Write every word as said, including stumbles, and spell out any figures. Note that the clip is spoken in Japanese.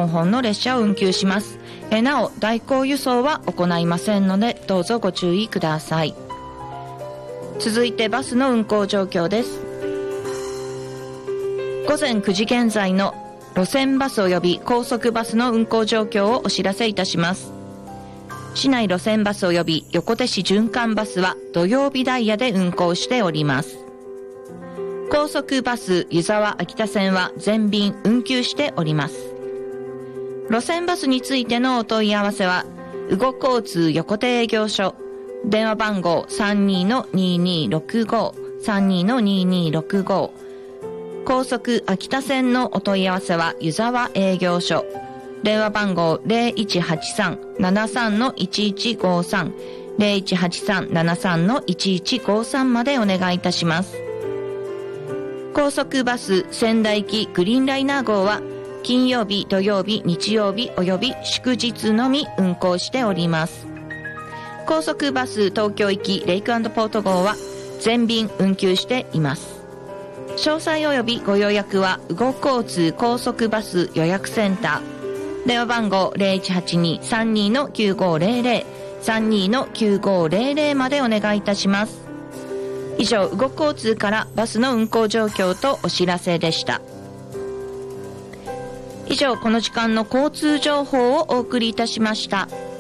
んほんの列車を運休します。えなお代行輸送は行いませんのでどうぞご注意ください。続いてバスの運行状況です。午前くじ現在の路線バス及び高速バスの運行状況をお知らせいたします。市内路線バス及び横手市循環バスは土曜日ダイヤで運行しております。高速バス湯沢秋田線は全便運休しております。路線バスについてのお問い合わせは羽後交通横手営業所電話番号 さんにーのにーにーろくご さんにーのにーにーろくご、高速秋田線のお問い合わせは湯沢営業所電話番号 ゼロいちはちさん ななさん いちいちごさん ゼロいちはちさん ななさん いちいちごさん までお願いいたします。高速バス仙台行きグリーンライナー号は金曜日、土曜日、日曜日および祝日のみ運行しております。高速バス東京行きレイク&ポート号は全便運休しています。詳細およびご予約は羽後交通高速バス予約センター電話番号 ゼロいちはちに さんにーのきゅうごゼロゼロ さんにーのきゅうごゼロゼロ までお願いいたします。以上、羽後交通からバスの運行状況とお知らせでした。以上、この時間の交通情報をお送りいたしました。